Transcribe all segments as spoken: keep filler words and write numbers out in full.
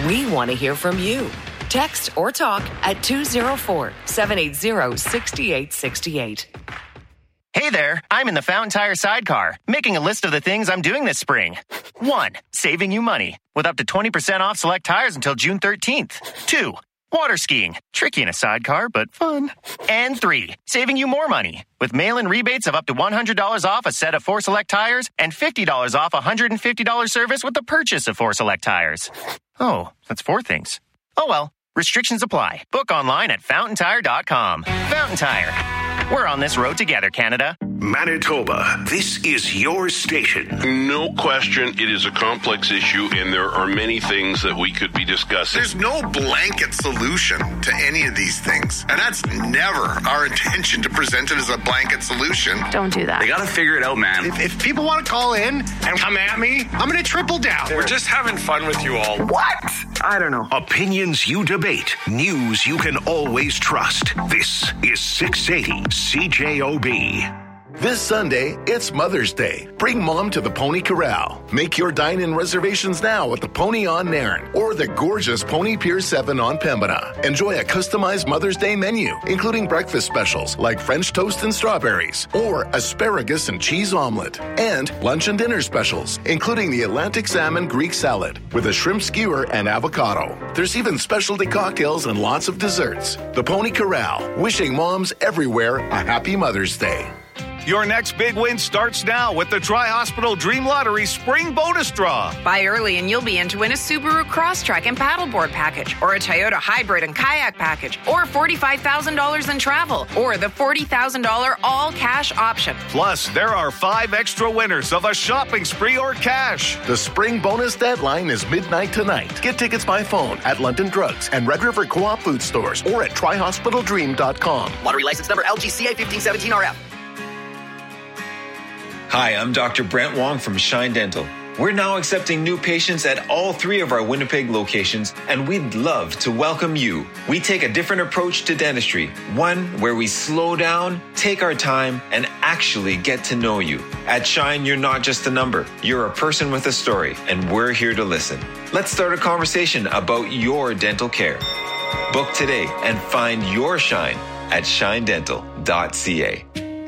We want to hear from you. Text or talk at two oh four, seven eight zero, six eight six eight. Hey there, I'm in the Fountain Tire sidecar, making a list of the things I'm doing this spring. One, saving you money, with up to twenty percent off select tires until June thirteenth. Two, water skiing, tricky in a sidecar, but fun. And three, saving you more money, with mail-in rebates of up to one hundred dollars off a set of four select tires and fifty dollars off a one hundred fifty dollars service with the purchase of four select tires. Oh, that's four things. Oh well, restrictions apply. Book online at fountain tire dot com. Fountain Tire. We're on this road together, Canada. Manitoba, this is your station. No question, it is a complex issue, and there are many things that we could be discussing. There's no blanket solution to any of these things, and that's never our intention to present it as a blanket solution. Don't do that. They got to figure it out, man. If, if people want to call in and come at me, I'm going to triple down. We're just having fun with you all. What? I don't know. Opinions you debate, news you can always trust. This is six eighty C J O B. This Sunday, it's Mother's Day. Bring Mom to the Pony Corral. Make your dine-in reservations now at the Pony on Nairn or the gorgeous Pony Pier seven on Pembina. Enjoy a customized Mother's Day menu, including breakfast specials like French toast and strawberries or asparagus and cheese omelet, and lunch and dinner specials, including the Atlantic salmon Greek salad with a shrimp skewer and avocado. There's even specialty cocktails and lots of desserts. The Pony Corral, wishing moms everywhere a happy Mother's Day. Your next big win starts now with the Tri-Hospital Dream Lottery Spring Bonus Draw. Buy early and you'll be in to win a Subaru Crosstrek and paddleboard package, or a Toyota Hybrid and kayak package, or forty-five thousand dollars in travel, or the forty thousand dollars all-cash option. Plus, there are five extra winners of a shopping spree or cash. The spring bonus deadline is midnight tonight. Get tickets by phone at London Drugs and Red River Co-op food stores or at tri hospital dream dot com. Lottery license number L G C A fifteen seventeen R F. Hi, I'm Doctor Brent Wong from Shine Dental. We're now accepting new patients at all three of our Winnipeg locations, and we'd love to welcome you. We take a different approach to dentistry, one where we slow down, take our time, and actually get to know you. At Shine, you're not just a number. You're a person with a story, and we're here to listen. Let's start a conversation about your dental care. Book today and find your Shine at shine dental dot c a.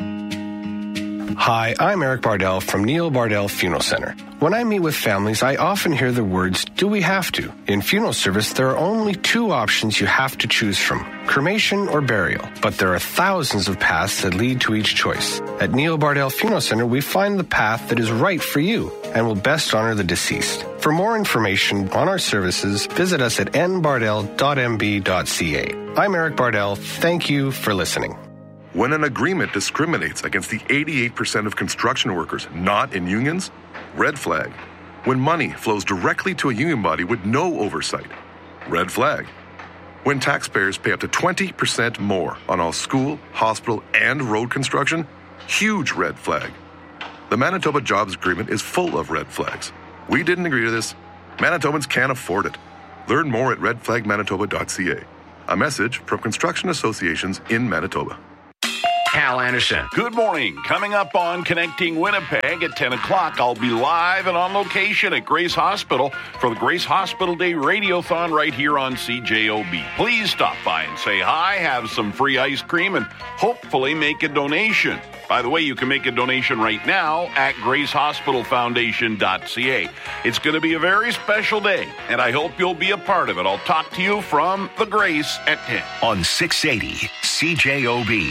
Hi, I'm Eric Bardell from Neil Bardell Funeral Center. When I meet with families, I often hear the words, do we have to? In funeral service, there are only two options you have to choose from, cremation or burial. But there are thousands of paths that lead to each choice. At Neil Bardell Funeral Center, we find the path that is right for you and will best honor the deceased. For more information on our services, visit us at n bardell dot m b dot c a. I'm Eric Bardell. Thank you for listening. When an agreement discriminates against the eighty-eight percent of construction workers not in unions, red flag. When money flows directly to a union body with no oversight, red flag. When taxpayers pay up to twenty percent more on all school, hospital, and road construction, huge red flag. The Manitoba Jobs Agreement is full of red flags. We didn't agree to this. Manitobans can't afford it. Learn more at red flag manitoba dot c a. A message from construction associations in Manitoba. Hal Anderson. Good morning. Coming up on Connecting Winnipeg at ten o'clock, I'll be live and on location at Grace Hospital for the Grace Hospital Day Radiothon right here on C J O B. Please stop by and say hi, have some free ice cream, and hopefully make a donation. By the way, you can make a donation right now at grace hospital foundation dot c a. It's going to be a very special day, and I hope you'll be a part of it. I'll talk to you from the Grace at ten. On six eighty C J O B.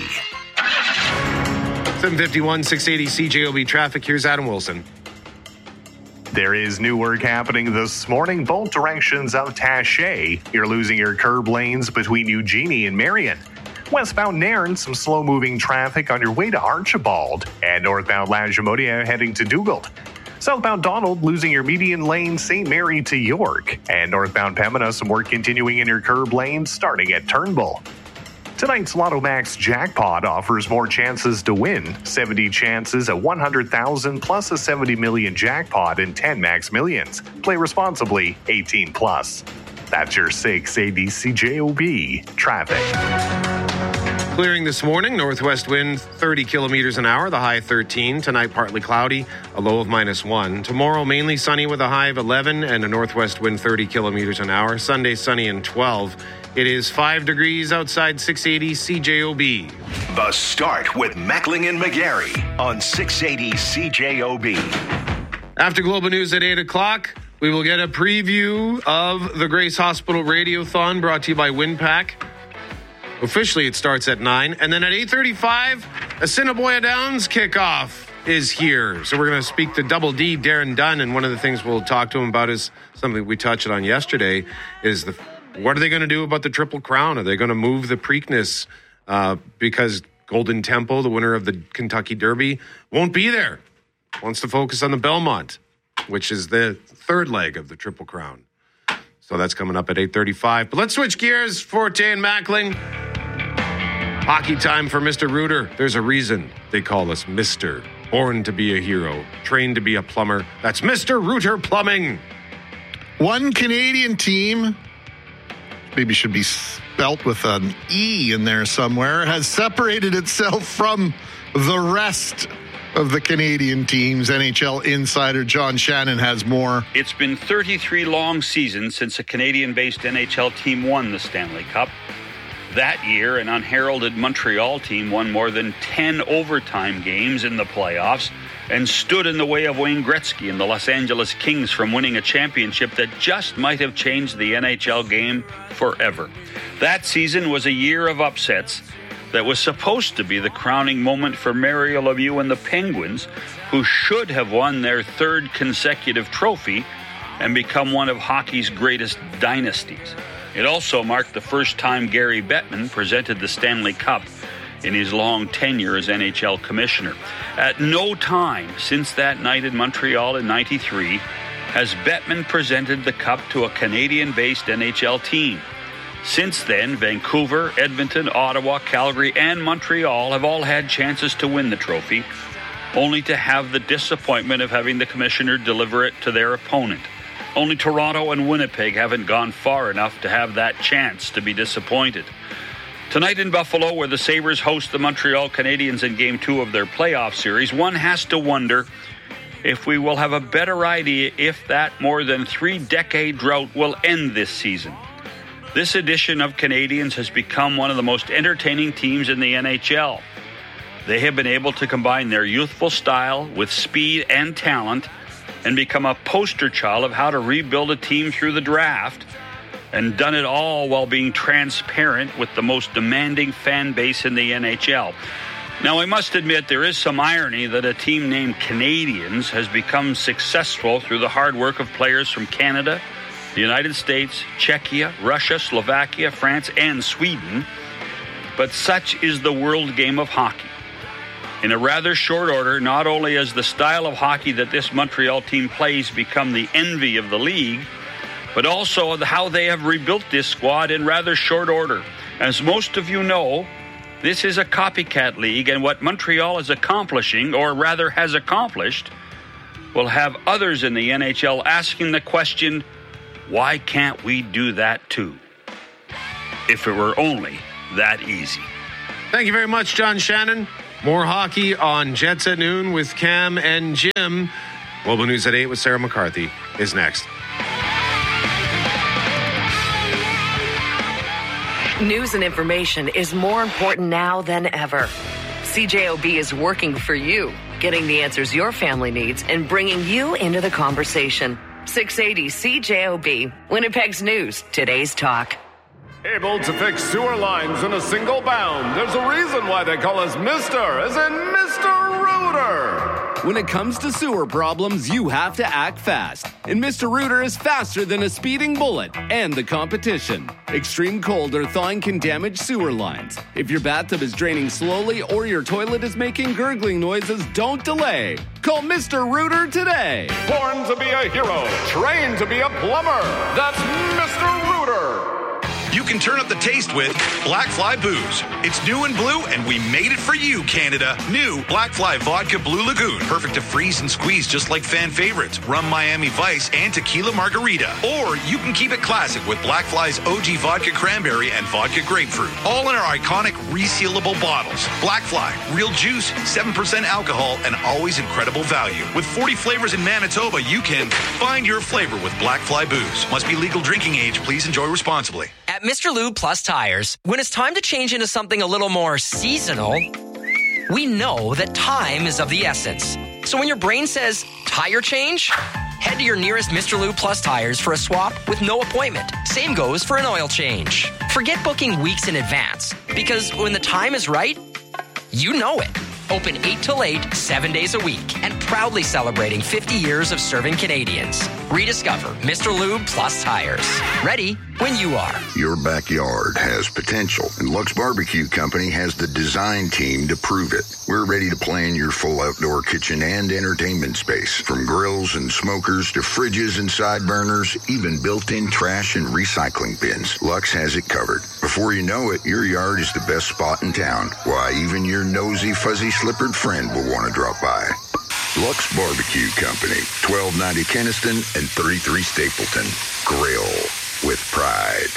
seven fifty-one, six eighty C J O B traffic. Here's Adam Wilson. There is new work happening this morning, both directions of Taché. You're losing your curb lanes between Eugenie and Marion. Westbound Nairn, some slow-moving traffic on your way to Archibald. And northbound Lagimodia heading to Dugald. Southbound Donald losing your median lane Saint Mary to York. And northbound Pembina, some work continuing in your curb lanes starting at Turnbull. Tonight's Lotto Max jackpot offers more chances to win. seventy chances at one hundred thousand plus a seventy million jackpot and ten max millions. Play responsibly, eighteen plus. That's your six eighty C J O B traffic. Clearing this morning, northwest wind thirty kilometers an hour, the high thirteen. Tonight, partly cloudy, a low of minus one. Tomorrow, mainly sunny with a high of eleven and a northwest wind thirty kilometers an hour. Sunday, sunny and twelve. It is five degrees outside six eighty C J O B. The Start with Mackling and McGarry on six eighty C J O B. After Global News at eight o'clock, we will get a preview of the Grace Hospital Radiothon brought to you by WinPack. Officially, it starts at nine. And then at eight thirty-five, Assiniboia Downs kickoff is here. So we're going to speak to Double D, Darren Dunn. And one of the things we'll talk to him about is something we touched on yesterday, is the what are they going to do about the Triple Crown? Are they going to move the Preakness uh, because Golden Temple, the winner of the Kentucky Derby, won't be there? Wants to focus on the Belmont, which is the third leg of the Triple Crown. So that's coming up at eight thirty-five. But let's switch gears. Forte and Mackling. Hockey time for Mister Rooter. There's a reason they call us Mister Born to be a hero, trained to be a plumber. That's Mister Rooter Plumbing. One Canadian team, maybe should be spelt with an E in there somewhere, has separated itself from the rest of the Canadian teams. N H L insider John Shannon has more. It's been thirty-three long seasons since a Canadian-based N H L team won the Stanley Cup. That year, an unheralded Montreal team won more than ten overtime games in the playoffs and stood in the way of Wayne Gretzky and the Los Angeles Kings from winning a championship that just might have changed the N H L game forever. That season was a year of upsets that was supposed to be the crowning moment for Mario Lemieux and the Penguins, who should have won their third consecutive trophy and become one of hockey's greatest dynasties. It also marked the first time Gary Bettman presented the Stanley Cup in his long tenure as N H L commissioner. At no time since that night in Montreal in ninety-three has Bettman presented the Cup to a Canadian-based N H L team. Since then, Vancouver, Edmonton, Ottawa, Calgary, and Montreal have all had chances to win the trophy, only to have the disappointment of having the commissioner deliver it to their opponent. Only Toronto and Winnipeg haven't gone far enough to have that chance to be disappointed. Tonight in Buffalo, where the Sabres host the Montreal Canadiens in Game two of their playoff series, one has to wonder if we will have a better idea if that more than three-decade drought will end this season. This edition of Canadiens has become one of the most entertaining teams in the N H L. They have been able to combine their youthful style with speed and talent and become a poster child of how to rebuild a team through the draft, and done it all while being transparent with the most demanding fan base in the N H L. Now, I must admit there is some irony that a team named Canadiens has become successful through the hard work of players from Canada, the United States, Czechia, Russia, Slovakia, France, and Sweden. But such is the world game of hockey. In a rather short order, not only has the style of hockey that this Montreal team plays become the envy of the league, but also how they have rebuilt this squad in rather short order. As most of you know, this is a copycat league, and what Montreal is accomplishing, or rather has accomplished, will have others in the N H L asking the question, why can't we do that too? If it were only that easy. Thank you very much, John Shannon. More hockey on Jets at noon with Cam and Jim. Global News at eight with Sarah McCarthy is next. News and information is more important now than ever. C J O B is working for you, getting the answers your family needs and bringing you into the conversation. six eighty C J O B, Winnipeg's news, today's talk. Able to fix sewer lines in a single bound. There's a reason why they call us Mister, as in Mister Rooter. When it comes to sewer problems, you have to act fast. And Mister Rooter is faster than a speeding bullet and the competition. Extreme cold or thawing can damage sewer lines. If your bathtub is draining slowly or your toilet is making gurgling noises, don't delay. Call Mister Rooter today. Born to be a hero, trained to be a plumber. That's Mister Rooter. you can turn up the taste with Black Fly Booze. It's new and blue, and we made it for you, Canada. New Black Fly Vodka Blue Lagoon. Perfect to freeze and squeeze just like fan favorites, Rum Miami Vice, and Tequila Margarita. Or you can keep it classic with Black Fly's O G Vodka Cranberry and Vodka Grapefruit. All in our iconic resealable bottles. Black Fly, real juice, seven percent alcohol, and always incredible value. With forty flavors in Manitoba, you can find your flavor with Black Fly Booze. Must be legal drinking age. Please enjoy responsibly. At Mister Lube Plus Tires, when it's time to change into something a little more seasonal, we know that time is of the essence. So when your brain says tire change, head to your nearest Mister Lube Plus Tires for a swap with no appointment. Same goes for an oil change. Forget booking weeks in advance, because when the time is right, you know it. Open eight till eight, seven days a week, and proudly celebrating fifty years of serving Canadians. Rediscover Mister Lube Plus Tires. Ready when you are. Your backyard has potential, and Lux Barbecue Company has the design team to prove it. We're ready to plan your full outdoor kitchen and entertainment space. From grills and smokers to fridges and side burners, even built-in trash and recycling bins. Lux has it covered. Before you know it, your yard is the best spot in town. Why, even your nosy, fuzzy slippered friend will want to drop by. Lux Barbecue Company, twelve ninety Kenniston and thirty-three Stapleton. Grill with pride.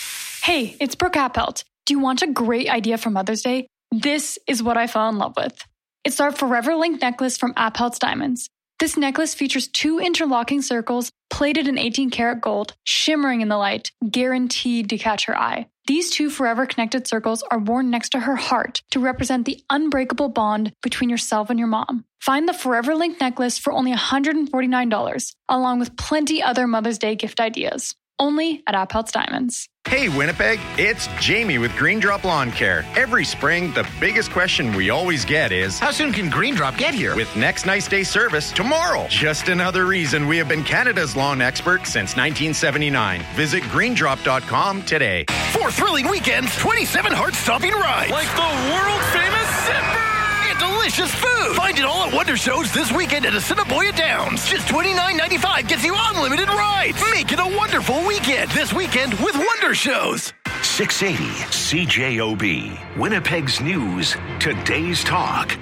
Hey, it's Brooke Appelt. Do you want a great idea for Mother's Day? This is what I fell in love with. It's our Forever Link necklace from Appelt's Diamonds. This necklace features two interlocking circles plated in eighteen karat gold, shimmering in the light, guaranteed to catch her eye. These two forever connected circles are worn next to her heart to represent the unbreakable bond between yourself and your mom. Find the Forever Link necklace for only one hundred forty-nine dollars, along with plenty other Mother's Day gift ideas. Only at Appelt's Diamonds. Hey Winnipeg, it's Jamie with Green Drop Lawn Care. Every spring, the biggest question we always get is, how soon can Green Drop get here? With next nice day service tomorrow. Just another reason we have been Canada's lawn expert since nineteen seventy-nine. Visit green drop dot com today. Four thrilling weekends, twenty-seven heart-stopping rides. Like the world-famous Zipper! Delicious food. Find it all at Wonder Shows this weekend at Assiniboia Downs. Just twenty-nine ninety-five gets you unlimited rides. Make it a wonderful weekend this weekend with Wonder Shows. six eighty C J O B, Winnipeg's News, Today's Talk.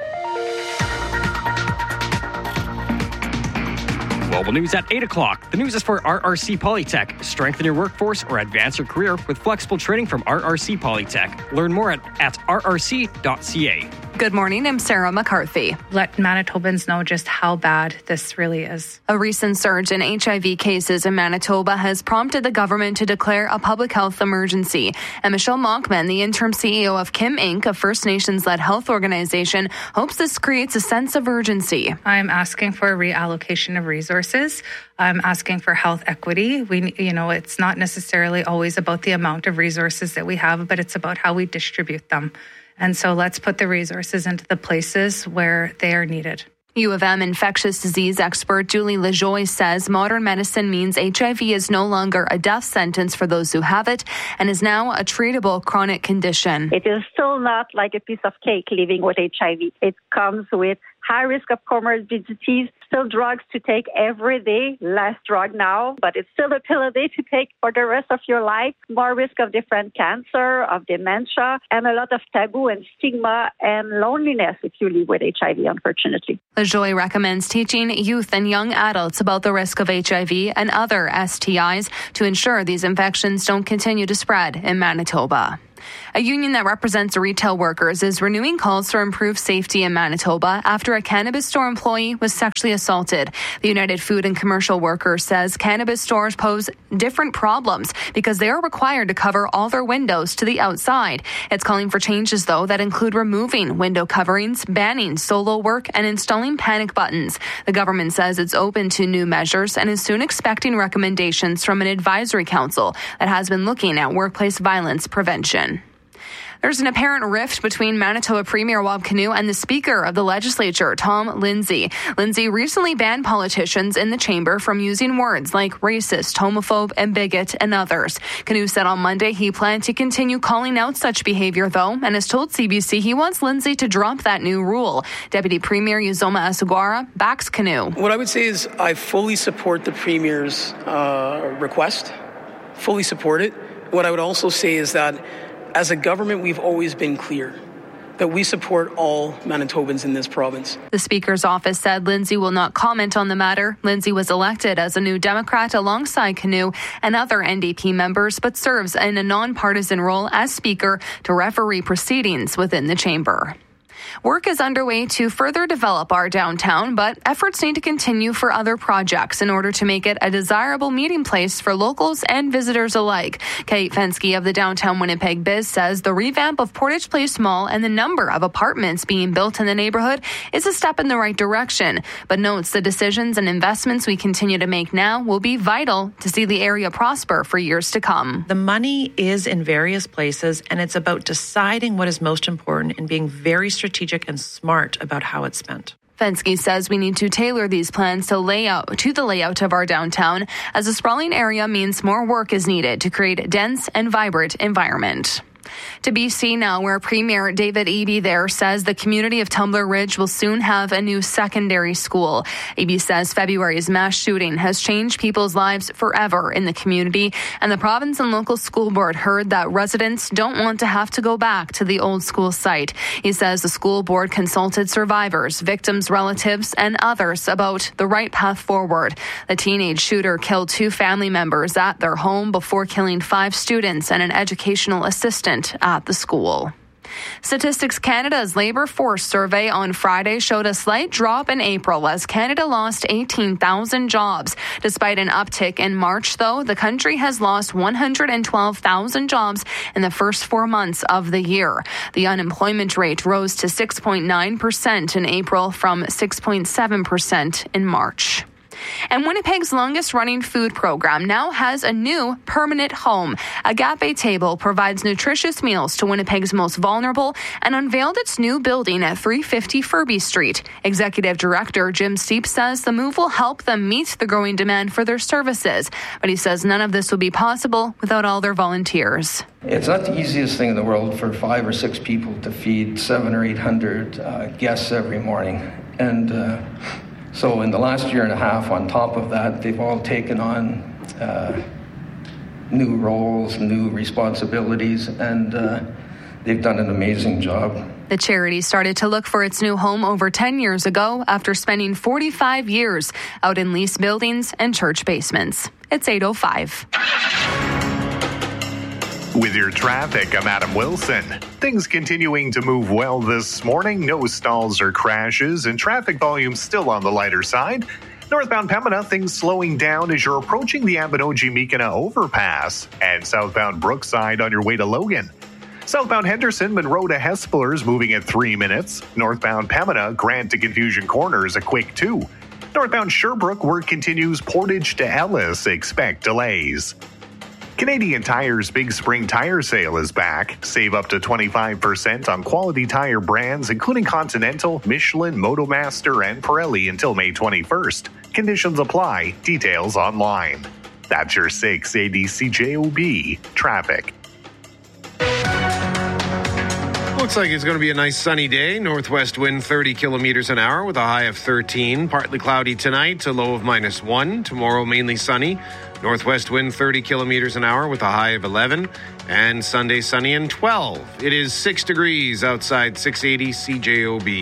Global News at eight o'clock. The news is for R R C Polytech. Strengthen your workforce or advance your career with flexible training from R R C Polytech. Learn more at, at r r c dot c a. Good morning, I'm Sarah McCarthy. Let Manitobans know just how bad this really is. A recent surge in H I V cases in Manitoba has prompted the government to declare a public health emergency. And Michelle Monkman, the interim C E O of Kim Incorporated, a First Nations-led health organization, hopes this creates a sense of urgency. I'm asking for a reallocation of resources. I'm asking for health equity. We, you know, it's not necessarily always about the amount of resources that we have, but it's about how we distribute them. And so let's put the resources into the places where they are needed. U of M infectious disease expert Julie Lejoy says modern medicine means H I V is no longer a death sentence for those who have it and is now a treatable chronic condition. It is still not like a piece of cake living with H I V. It comes with high risk of comorbidities, still drugs to take every day, less drug now, but it's still a pill a day to take for the rest of your life, more risk of different cancer, of dementia, and a lot of taboo and stigma and loneliness if you live with H I V, unfortunately. LaJoy recommends teaching youth and young adults about the risk of H I V and other S T Is to ensure these infections don't continue to spread in Manitoba. A union that represents retail workers is renewing calls for improved safety in Manitoba after a cannabis store employee was sexually assaulted. The United Food and Commercial Workers says cannabis stores pose different problems because they are required to cover all their windows to the outside. It's calling for changes, though, that include removing window coverings, banning solo work, and installing panic buttons. The government says it's open to new measures and is soon expecting recommendations from an advisory council that has been looking at workplace violence prevention. There's an apparent rift between Manitoba Premier Wab Kinew and the Speaker of the Legislature, Tom Lindsay. Lindsay recently banned politicians in the chamber from using words like racist, homophobe, and bigot, and others. Kinew said on Monday he planned to continue calling out such behavior, though, and has told C B C he wants Lindsay to drop that new rule. Deputy Premier Uzoma Asugwara backs Kinew. What I would say is I fully support the Premier's uh, request, fully support it. What I would also say is that as a government, we've always been clear that we support all Manitobans in this province. The Speaker's office said Lindsay will not comment on the matter. Lindsay was elected as a New Democrat alongside Canoe and other N D P members, but serves in a nonpartisan role as Speaker to referee proceedings within the chamber. Work is underway to further develop our downtown, but efforts need to continue for other projects in order to make it a desirable meeting place for locals and visitors alike. Kate Fensky of the Downtown Winnipeg Biz says the revamp of Portage Place Mall and the number of apartments being built in the neighborhood is a step in the right direction, but notes the decisions and investments we continue to make now will be vital to see the area prosper for years to come. The money is in various places, and it's about deciding what is most important and being very strategic and smart about how it's spent. Fensky says we need to tailor these plans to layout to the layout of our downtown, as a sprawling area means more work is needed to create a dense and vibrant environment. To B C now, where Premier David Eby there says the community of Tumbler Ridge will soon have a new secondary school. Eby says February's mass shooting has changed people's lives forever in the community, and the province and local school board heard that residents don't want to have to go back to the old school site. He says the school board consulted survivors, victims' relatives, and others about the right path forward. The teenage shooter killed two family members at their home before killing five students and an educational assistant at the school. Statistics Canada's labour force survey on Friday showed a slight drop in April as Canada lost eighteen thousand jobs. Despite an uptick in March, though, the country has lost one hundred twelve thousand jobs in the first four months of the year. The unemployment rate rose to six point nine percent in April from six point seven percent in March. And Winnipeg's longest-running food program now has a new permanent home. Agape Table provides nutritious meals to Winnipeg's most vulnerable and unveiled its new building at three fifty Furby Street. Executive Director Jim Steep says the move will help them meet the growing demand for their services, but he says none of this will be possible without all their volunteers. It's not the easiest thing in the world for five or six people to feed seven or eight hundred uh, guests every morning, and uh, So in the last year and a half, on top of that, they've all taken on uh, new roles, new responsibilities, and uh, they've done an amazing job. The charity started to look for its new home over ten years ago after spending forty-five years out in leased buildings and church basements. It's eight oh five. With your traffic, I'm Adam Wilson. Things continuing to move well this morning. No stalls or crashes, and traffic volume still on the lighter side. Northbound Pembina, things slowing down as you're approaching the Ambanoji-Mikana overpass, and southbound Brookside on your way to Logan. Southbound Henderson, Monroe to Hespeler's moving at three minutes. Northbound Pembina, Grant to Confusion Corners, a quick two. Northbound Sherbrooke, work continues. Portage to Ellis, expect delays. Canadian Tire's Big Spring Tire Sale is back. Save up to twenty-five percent on quality tire brands, including Continental, Michelin, Motomaster, and Pirelli until May twenty-first. Conditions apply. Details online. That's your six eighty C J O B traffic. Looks like it's going to be a nice sunny day. Northwest wind thirty kilometers an hour with a high of thirteen. Partly cloudy tonight, a low of minus one. Tomorrow mainly sunny. Northwest wind thirty kilometers an hour with a high of eleven. And Sunday sunny and twelve. It is six degrees outside six eighty C J O B.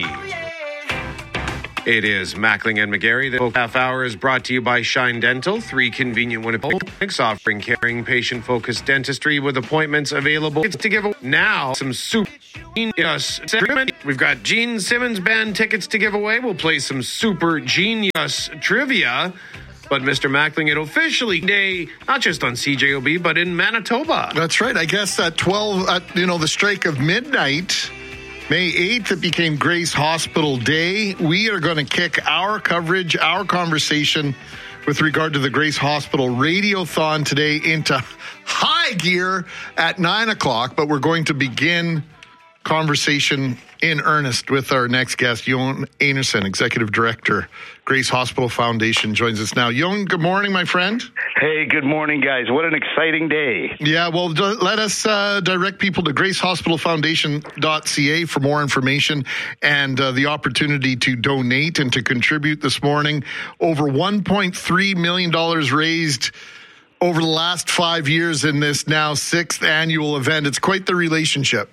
It is Mackling and McGarry. The half hour is brought to you by Shine Dental, three convenient Winnipeg clinics offering caring, patient-focused dentistry with appointments available. It's to give away now some super genius. We've got Gene Simmons Band tickets to give away. We'll play some super genius trivia. But Mister Mackling, it officially day, not just on C J O B, but in Manitoba. That's right. I guess at twelve, at, you know, the strike of midnight, May eighth, it became Grace Hospital Day. We are going to kick our coverage, our conversation with regard to the Grace Hospital Radiothon today into high gear at nine o'clock. But we're going to begin conversation in earnest with our next guest, Jon Einarson, Executive Director, Grace Hospital Foundation, joins us now. Jon, good morning, my friend. Hey, good morning, guys. What an exciting day. Yeah, well, d- let us uh, direct people to grace hospital foundation dot c a for more information and uh, the opportunity to donate and to contribute this morning. Over one point three million dollars raised over the last five years in this now sixth annual event. It's quite the relationship.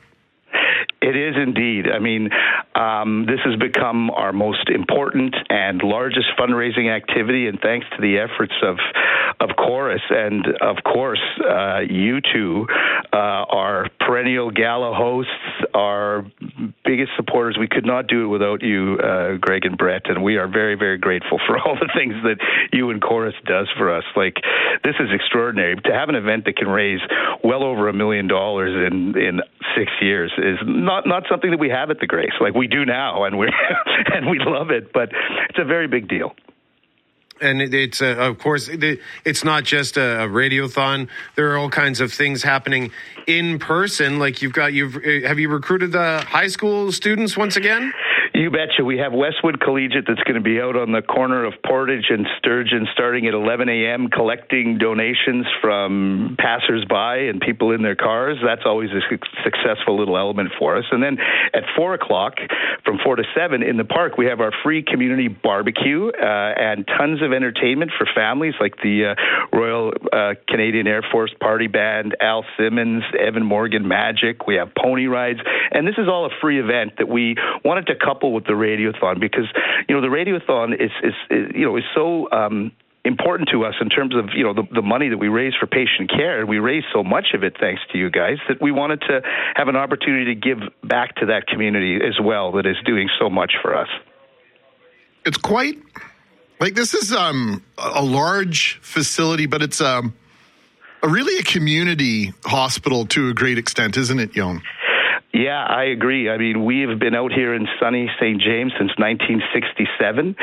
It is indeed. I mean, um, this has become our most important and largest fundraising activity, and thanks to the efforts of of Chorus and, of course, uh, you two, uh, our perennial gala hosts, our biggest supporters. We could not do it without you, uh, Greg and Brett, and we are very, very grateful for all the things that you and Chorus does for us. Like, this is extraordinary. To have an event that can raise well over a million dollars in in six years is not not something that we have at the Grace. Like, we do now, and we and we love it, but it's a very big deal. And it, it's, uh, of course, it, it's not just a, a radiothon. There are all kinds of things happening in person. Like, you've got, you've, have you recruited the high school students once again? You betcha. We have Westwood Collegiate that's going to be out on the corner of Portage and Sturgeon starting at eleven a.m. collecting donations from passersby and people in their cars. That's always a su- successful little element for us. And then at four o'clock, from four to seven in the park, we have our free community barbecue uh, and tons of entertainment for families like the uh, Royal uh, Canadian Air Force Party Band, Al Simmons, Evan Morgan Magic. We have pony rides. And this is all a free event that we wanted to couple with the Radiothon, because, you know, the Radiothon is, is, is you know, is so um, important to us in terms of, you know, the, the money that we raise for patient care. We raise so much of it thanks to you guys that we wanted to have an opportunity to give back to that community as well that is doing so much for us. It's quite, like, this is um, a large facility, but it's um, a really a community hospital to a great extent, isn't it, Yon? Yeah, I agree. I mean, we have been out here in sunny Saint James since nineteen sixty-seven,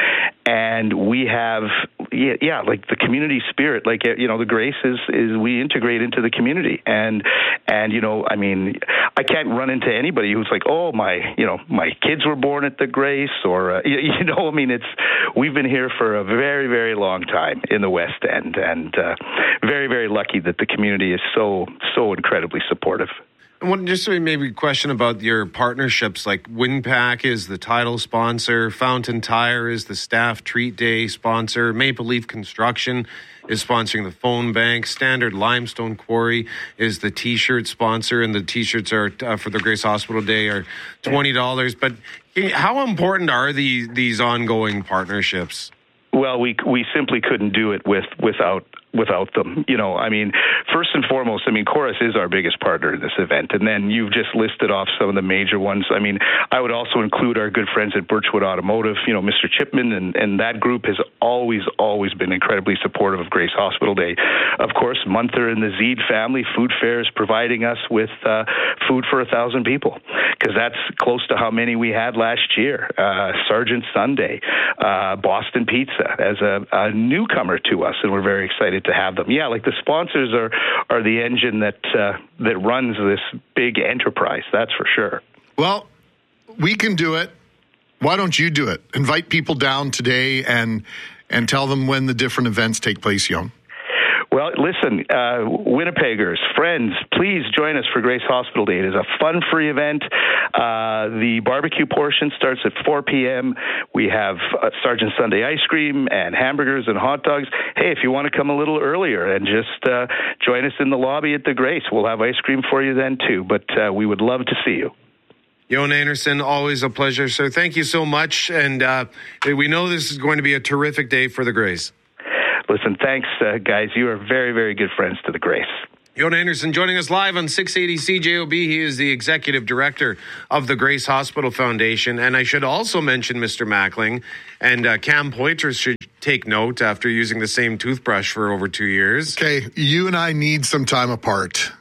and we have, yeah, yeah, like the community spirit. Like, you know, the Grace is, is we integrate into the community, and and you know, I mean, I can't run into anybody who's like, oh, my, you know, my kids were born at the Grace, or uh, you, you know, I mean, it's we've been here for a very, very long time in the West End, and uh, very, very lucky that the community is so so incredibly supportive. One, just maybe a question about your partnerships, like Winpack is the title sponsor, Fountain Tire is the staff treat day sponsor, Maple Leaf Construction is sponsoring the phone bank, Standard Limestone Quarry is the T-shirt sponsor, and the T-shirts are uh, for the Grace Hospital Day are twenty dollars. But how important are these these ongoing partnerships? Well, we we simply couldn't do it with without. without them. You know, I mean, first and foremost, I mean, Chorus is our biggest partner in this event. And then you've just listed off some of the major ones. I mean, I would also include our good friends at Birchwood Automotive, you know, Mister Chipman, and, and that group has always, always been incredibly supportive of Grace Hospital Day. Of course, Munther and the Zeed family, Food Fair is providing us with uh, food for a thousand people, because that's close to how many we had last year. Uh, Sergeant Sunday, uh, Boston Pizza as a, a newcomer to us, and we're very excited to have them. Yeah, like the sponsors are are the engine that uh, that runs this big enterprise. That's for sure. Well, we can do it. Why don't you do it? Invite people down today and and tell them when the different events take place, Yon. Well, listen, uh, Winnipeggers, friends, please join us for Grace Hospital Day. It is a fun, free event. Uh, the barbecue portion starts at four p.m. We have uh, Sergeant Sunday ice cream and hamburgers and hot dogs. Hey, if you want to come a little earlier and just uh, join us in the lobby at the Grace, we'll have ice cream for you then too. But uh, we would love to see you. Yon Anderson, always a pleasure, sir. Thank you so much. And uh, we know this is going to be a terrific day for the Grace. Listen, thanks, uh, guys. You are very, very good friends to the Grace. Yon Anderson joining us live on six eighty C J O B. He is the executive director of the Grace Hospital Foundation. And I should also mention Mister Mackling, and uh, Cam Poitras should take note after using the same toothbrush for over two years. Okay, you and I need some time apart.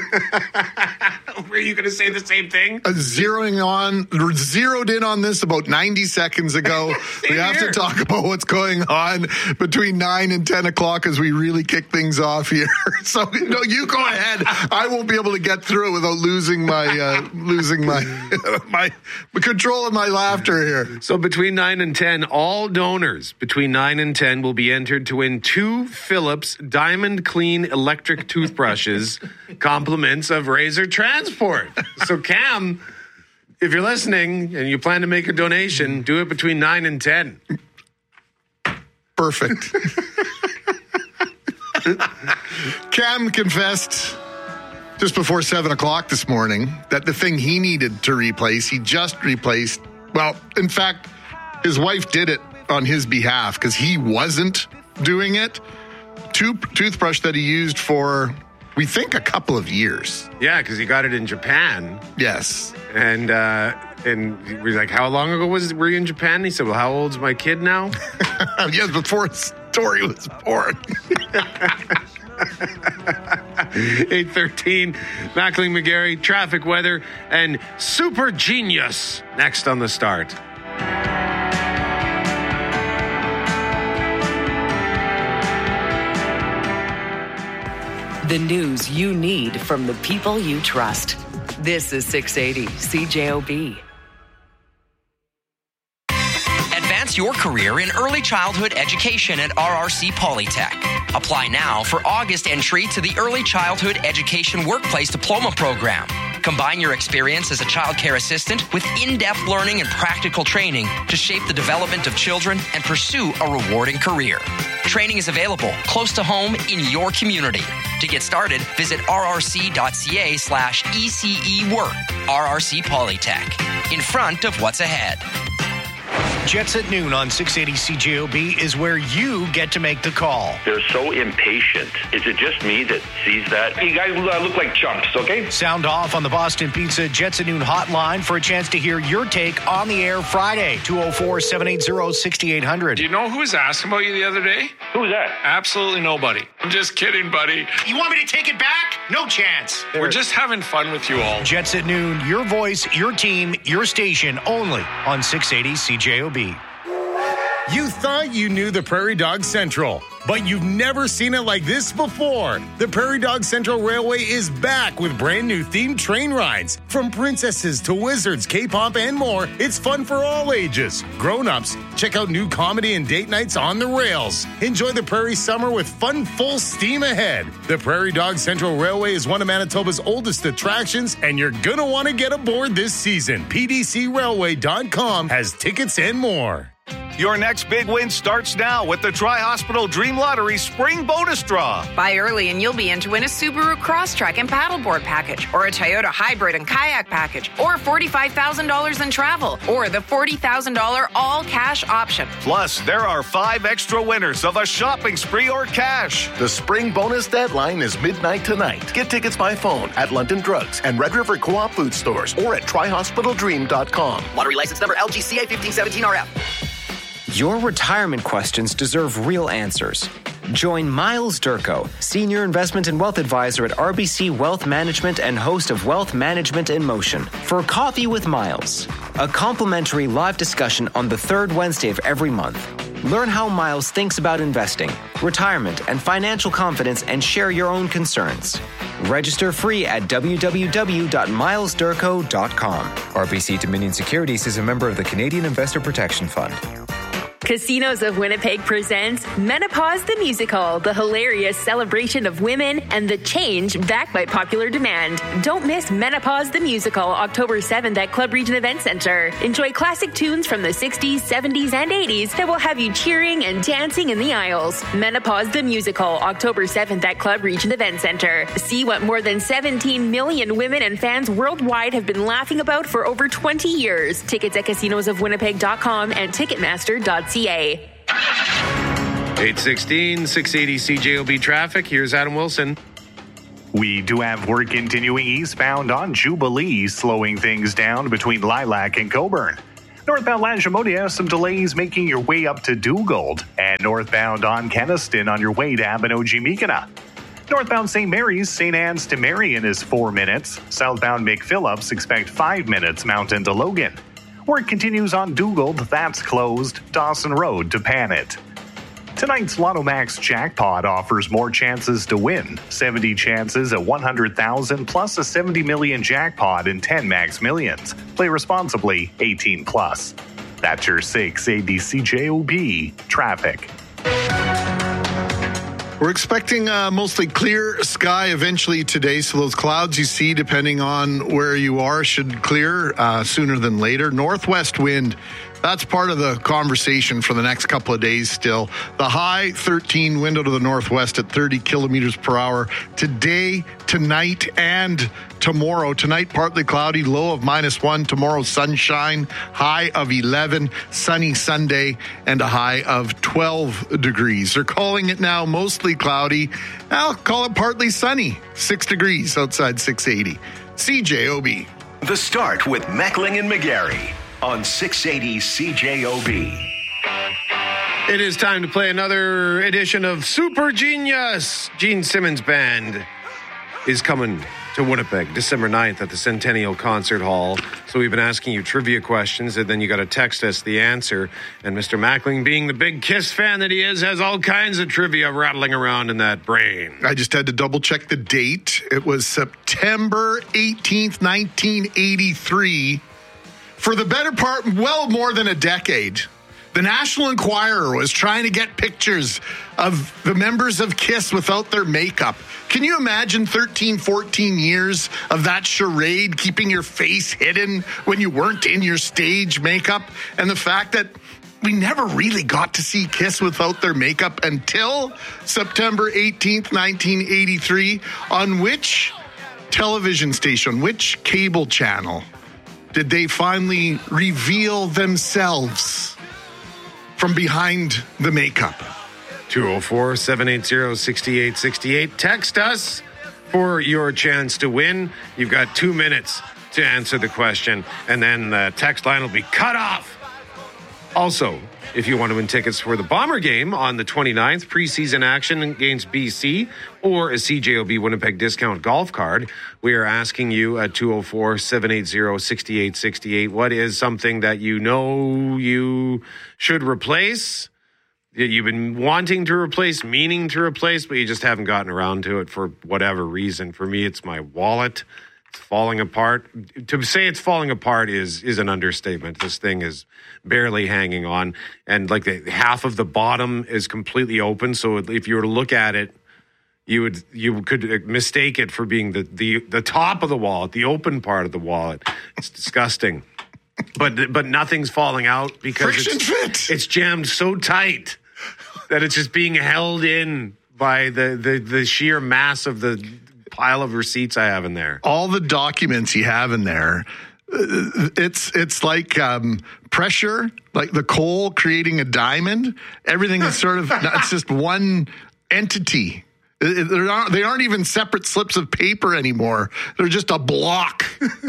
Were you going to say the same thing? Uh, zeroing on, zeroed in on this about ninety seconds ago. We have here. to talk about what's going on between nine and ten o'clock as we really kick things off here. So, no, you go ahead. I won't be able to get through it without losing my uh, losing my my control of my laughter here. So between nine and ten, all donors between nine and ten will be entered to win two Philips Diamond Clean electric toothbrushes, compliments of Razor Transport. So Cam, if you're listening and you plan to make a donation, do it between nine and ten. Perfect. Cam confessed just before seven o'clock this morning that the thing he needed to replace, he just replaced. Well, in fact, his wife did it on his behalf because he wasn't doing it. Two toothbrush that he used for, we think, a couple of years. Yeah, because he got it in Japan. Yes. And uh, and we were like, how long ago was were you in Japan? And he said, well, how old's my kid now? Yes, before Story was born. eight thirteen, Mackling McGarry, traffic, weather, and Super Genius next on the start. The news you need from the people you trust. This is six eighty C J O B. Advance your career in early childhood education at R R C Polytech. Apply now for August entry to the Early Childhood Education Workplace Diploma Program. Combine your experience as a child care assistant with in-depth learning and practical training to shape the development of children and pursue a rewarding career. Training is available close to home in your community. To get started, visit rrc.ca slash ECE work. R R C Polytech. In front of what's ahead. Jets at noon on six eighty C J O B is where you get to make the call. They're so impatient. Is it just me that sees that? You guys look like chumps, okay? Sound off on the Boston Pizza Jets at noon hotline for a chance to hear your take on the air Friday. two oh four, seven eight zero, six eight zero zero. Do you know who was asking about you the other day? Who was that? Absolutely nobody. I'm just kidding, buddy. You want me to take it back? No chance. We're just having fun with you all. Jets at noon, your voice, your team, your station, only on six eighty C J O B. You thought you knew the Prairie Dog Central, but you've never seen it like this before. The Prairie Dog Central Railway is back with brand new themed train rides. From princesses to wizards, K-pop, and more, it's fun for all ages. Grown-ups, check out new comedy and date nights on the rails. Enjoy the Prairie summer with fun full steam ahead. The Prairie Dog Central Railway is one of Manitoba's oldest attractions, and you're going to want to get aboard this season. P D C railway dot com has tickets and more. Your next big win starts now with the Tri-Hospital Dream Lottery Spring Bonus Draw. Buy early and you'll be in to win a Subaru Crosstrek and Paddleboard package, or a Toyota Hybrid and Kayak package, or forty-five thousand dollars in travel, or the forty thousand dollars all-cash option. Plus, there are five extra winners of a shopping spree or cash. The spring bonus deadline is midnight tonight. Get tickets by phone at London Drugs and Red River Co-op food stores or at tri hospital dream dot com. Lottery license number L G C A fifteen seventeen R F. Your retirement questions deserve real answers. Join Miles Durko, Senior Investment and Wealth Advisor at R B C Wealth Management and host of Wealth Management in Motion, for Coffee with Miles, a complimentary live discussion on the third Wednesday of every month. Learn how Miles thinks about investing, retirement, and financial confidence, and share your own concerns. Register free at w w w dot miles durko dot com. R B C Dominion Securities is a member of the Canadian Investor Protection Fund. Casinos of Winnipeg presents Menopause the Musical, the hilarious celebration of women and the change backed by popular demand. Don't miss Menopause the Musical, October seventh at Club Region Event Center. Enjoy classic tunes from the sixties, seventies, and eighties that will have you cheering and dancing in the aisles. Menopause the Musical, October seventh at Club Region Event Center. See what more than seventeen million women and fans worldwide have been laughing about for over twenty years. Tickets at casinos of winnipeg dot com and ticketmaster dot c a. eight sixteen, six eighty C J O B traffic. Here's Adam Wilson. We do have work continuing eastbound on Jubilee, slowing things down between Lilac and Coburn. Northbound Lagimodia, some delays making your way up to Dugald. And northbound on Keniston on your way to Abinogi-Mikana. Northbound Saint Mary's, Saint Anne's to Marion is four minutes. Southbound McPhillips, expect five minutes Mountain to Logan. Work continues on Dugald, that's closed. Dawson Road to Panet. Tonight's Lotto Max jackpot offers more chances to win. seventy chances at one hundred thousand plus a seventy million jackpot in ten max millions. Play responsibly, eighteen plus. That's your six eighty C J O B traffic. We're expecting uh, mostly clear sky eventually today, so those clouds you see, depending on where you are, should clear uh, sooner than later. Northwest wind that's part of the conversation for the next couple of days still. The high thirteen, wind out of the northwest at thirty kilometers per hour today, tonight, and tomorrow. Tonight, partly cloudy, low of minus one. Tomorrow, sunshine, high of eleven. Sunny Sunday, and a high of twelve degrees. They're calling it now mostly cloudy. I'll call it partly sunny. Six degrees outside six eighty. C J O B. The Start with Mackling and McGarry on six eighty C J O B. It is time to play another edition of Super Genius. Gene Simmons Band is coming to Winnipeg December ninth at the Centennial Concert Hall. So we've been asking you trivia questions, and then you got to text us the answer. And Mister Mackling, being the big Kiss fan that he is, has all kinds of trivia rattling around in that brain. I just had to double check the date. It was September eighteenth, nineteen eighty-three. For the better part, well more than a decade, the National Enquirer was trying to get pictures of the members of Kiss without their makeup. Can you imagine thirteen, fourteen years of that charade, keeping your face hidden when you weren't in your stage makeup? And the fact that we never really got to see Kiss without their makeup until September eighteenth, nineteen eighty-three. On which television station, which cable channel did they finally reveal themselves from behind the makeup? two oh four, seven eight zero, six eight six eight. Text us for your chance to win. You've got two minutes to answer the question, and then the text line will be cut off. Also, if you want to win tickets for the Bomber game on the twenty-ninth, preseason action against B C, or a C J O B Winnipeg discount golf card, we are asking you at two oh four, seven eight zero, six eight six eight, what is something that you know you should replace, that you've been wanting to replace, meaning to replace, but you just haven't gotten around to it for whatever reason. For me, it's my wallet. It's falling apart. To say it's falling apart is is an understatement. This thing is barely hanging on, and like the half of the bottom is completely open. So if you were to look at it, you would you could mistake it for being the the the top of the wallet, the open part of the wallet. It's disgusting. But but nothing's falling out because Friction it's, fit. it's jammed so tight that it's just being held in by the the, the sheer mass of the pile of receipts I have in there. All the documents you have in there, it's it's like um, pressure, like the coal creating a diamond. Everything is sort of, it's just one entity. They aren't, they aren't even separate slips of paper anymore. They're just a block.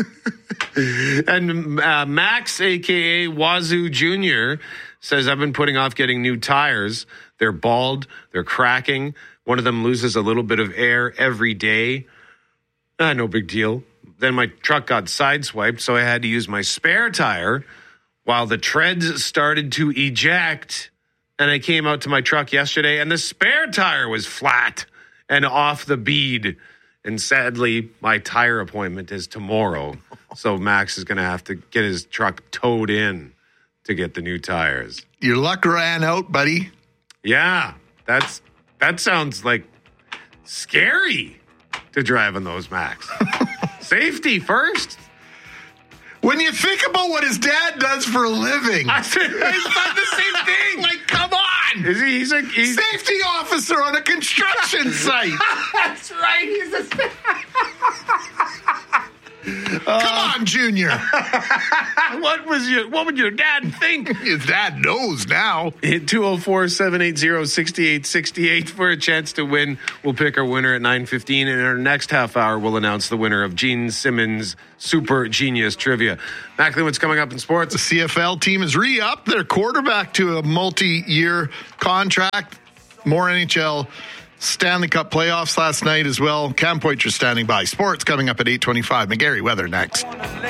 And uh, Max, a k a. Wazoo Junior, says, I've been putting off getting new tires. They're bald. They're cracking. One of them loses a little bit of air every day. Ah, no big deal. Then my truck got sideswiped, so I had to use my spare tire while the treads started to eject. And I came out to my truck yesterday, and the spare tire was flat and off the bead. And sadly, my tire appointment is tomorrow. So Max is going to have to get his truck towed in to get the new tires. Your luck ran out, buddy. Yeah, that's that sounds like scary to drive on those, Max. Safety first. When you think about what his dad does for a living. I said, it's not the same thing. Like, come on. Is he, he's a he's, safety officer on a construction site. That's right. He's a Come on, Junior. What was your what would your dad think? His dad knows now. Hit two oh four, seven eight zero, six eight six eight for a chance to win. We'll pick our winner at nine fifteen. In our next half hour, we'll announce the winner of Gene Simmons Super Genius Trivia. Macklin, what's coming up in sports? The C F L team has re-upped their quarterback to a multi-year contract. More N H L Stanley Cup playoffs last night as well. Cam Poitras standing by. Sports coming up at eight twenty-five. McGarry weather next.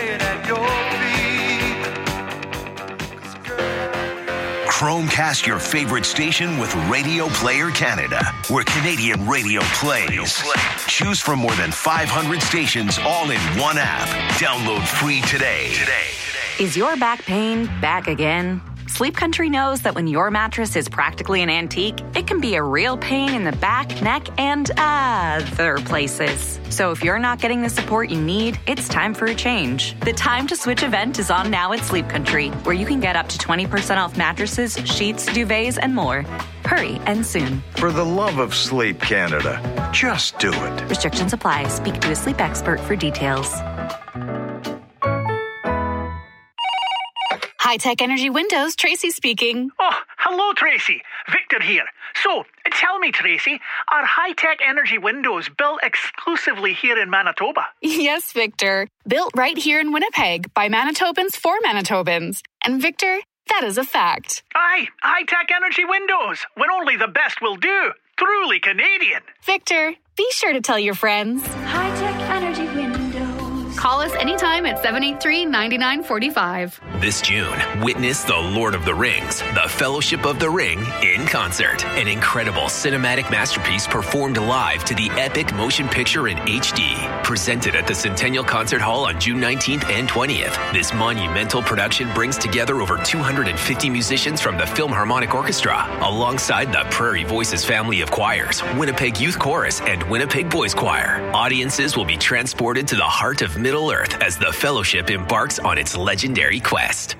Chromecast your favorite station with Radio Player Canada, where Canadian radio plays. Choose from more than five hundred stations all in one app. Download free today. Today. Is your back pain back again? Sleep Country knows that when your mattress is practically an antique, it can be a real pain in the back, neck, and other places. So if you're not getting the support you need, it's time for a change. The Time to Switch event is on now at Sleep Country, where you can get up to twenty percent off mattresses, sheets, duvets, and more. Hurry and soon. For the love of sleep, Canada, just do it. Restrictions apply. Speak to a sleep expert for details. High-Tech Energy Windows, Tracy speaking. Oh, hello, Tracy. Victor here. So, tell me, Tracy, are High-Tech Energy Windows built exclusively here in Manitoba? Yes, Victor. Built right here in Winnipeg by Manitobans for Manitobans. And Victor, that is a fact. Aye, High-Tech Energy Windows, when only the best will do. Truly Canadian. Victor, be sure to tell your friends. High-Tech Energy Windows. Call us anytime at seven eight three, nine nine four five. This June, witness The Lord of the Rings, The Fellowship of the Ring in concert. An incredible cinematic masterpiece performed live to the epic motion picture in H D. Presented at the Centennial Concert Hall on June nineteenth and twentieth. This monumental production brings together over two hundred fifty musicians from the Philharmonic Orchestra, alongside the Prairie Voices family of choirs, Winnipeg Youth Chorus, and Winnipeg Boys Choir. Audiences will be transported to the heart of Middle Earth as the Fellowship embarks on its legendary quest.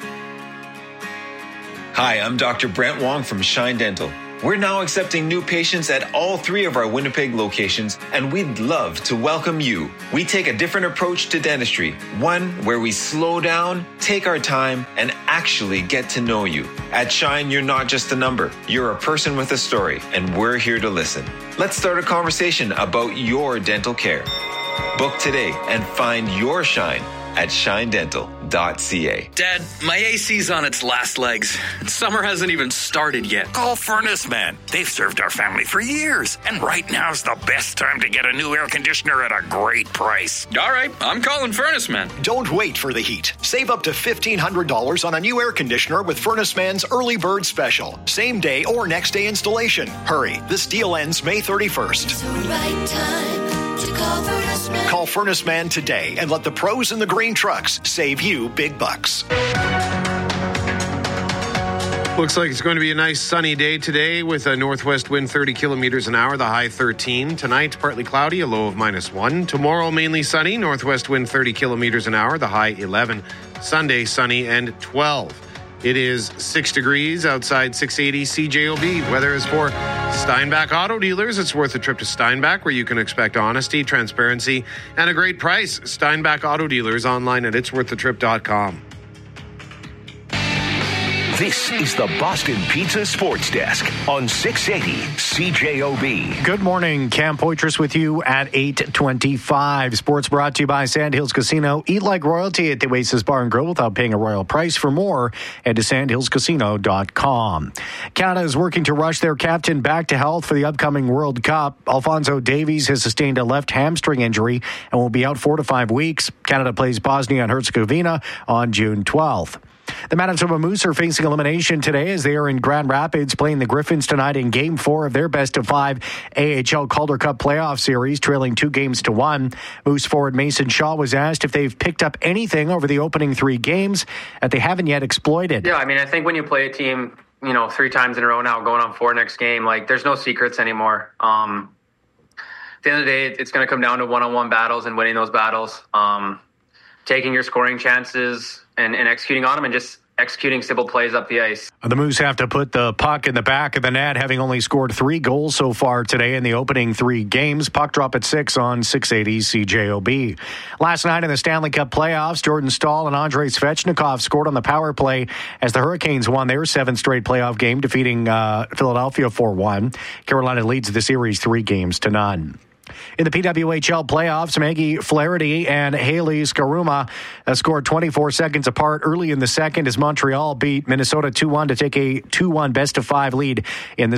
Hi, I'm Doctor Brent Wong from Shine Dental. We're now accepting new patients at all three of our Winnipeg locations, and we'd love to welcome you. We take a different approach to dentistry, one where we slow down, take our time, and actually get to know you. At Shine, you're not just a number. You're a person with a story, and we're here to listen. Let's start a conversation about your dental care. Book today and find your Shine at shine dental dot c a. Dad, my A C's on its last legs. Summer hasn't even started yet. Call Furnace Man. They've served our family for years. And right now's the best time to get a new air conditioner at a great price. All right, I'm calling Furnace Man. Don't wait for the heat. Save up to fifteen hundred dollars on a new air conditioner with Furnace Man's Early Bird Special. Same day or next day installation. Hurry, this deal ends May thirty-first. It's the right time. Call Furnace Man. Call Furnace Man today and let the pros in the green trucks save you big bucks. Looks like it's going to be a nice sunny day today with a northwest wind thirty kilometers an hour, the high thirteen. Tonight, partly cloudy, a low of minus one. Tomorrow, mainly sunny, northwest wind thirty kilometers an hour, the high eleven. Sunday, sunny and twelve. It is six degrees outside six eighty C J O B. Weather is for Steinbach Auto Dealers. It's worth a trip to Steinbach, where you can expect honesty, transparency, and a great price. Steinbach Auto Dealers, online at its worth the trip dot com. This is the Boston Pizza Sports Desk on six eighty C J O B. Good morning. Cam Poitras with you at eight twenty-five. Sports brought to you by Sandhills Casino. Eat like royalty at the Oasis Bar and Grill without paying a royal price. For more, head to sandhills casino dot com. Canada is working to rush their captain back to health for the upcoming World Cup. Alphonso Davies has sustained a left hamstring injury and will be out four to five weeks. Canada plays Bosnia and Herzegovina on June twelfth. The Manitoba Moose are facing elimination today as they are in Grand Rapids playing the Griffins tonight in Game four of their best-of-five A H L Calder Cup playoff series, trailing two games to one. Moose forward Mason Shaw was asked if they've picked up anything over the opening three games that they haven't yet exploited. Yeah, I mean, I think when you play a team, you know, three times in a row now, going on four next game, like, there's no secrets anymore. Um, at the end of the day, it's going to come down to one-on-one battles and winning those battles, um, taking your scoring chances and, and executing on them and just executing simple plays up the ice. The Moose have to put the puck in the back of the net, having only scored three goals so far today in the opening three games. Puck drop at six on six eighty C J O B. Last night in the Stanley Cup playoffs, Jordan Staal and Andrei Svechnikov scored on the power play as the Hurricanes won their seventh straight playoff game, defeating uh, Philadelphia four one. Carolina leads the series three games to none. In the P W H L playoffs, Maggie Flaherty and Haley Skaruma uh, scored twenty-four seconds apart early in the second as Montreal beat Minnesota two one to take a two one best-of-five lead in the